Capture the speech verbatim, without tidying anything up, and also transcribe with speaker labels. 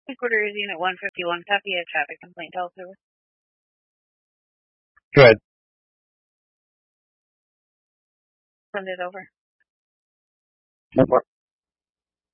Speaker 1: Headquarters Unit one fifty-one, copy a traffic complaint also.
Speaker 2: Good.
Speaker 1: Send it over.
Speaker 2: Over.